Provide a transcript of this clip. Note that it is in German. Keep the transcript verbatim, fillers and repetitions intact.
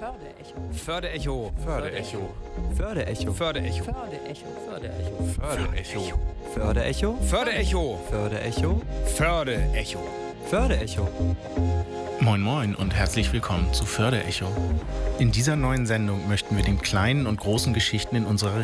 Förde-Echo. Förde-Echo. Förde-Echo. Förde-Echo. Förde-Echo. Förde-Echo. Förde-Echo. Förde-Echo. Förde-Echo. Förde-Echo. Förde-Echo. Förde-Echo. Moin Moin und herzlich willkommen zu Förde-Echo. In dieser neuen Sendung möchten wir den kleinen und großen Geschichten in unserer